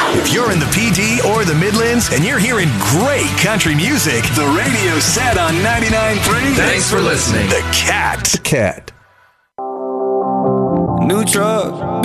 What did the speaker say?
If you're in the PD or the Midlands and you're hearing great country music, the radio's set on 99.3. Thanks for listening. The Cat. Cat. New truck.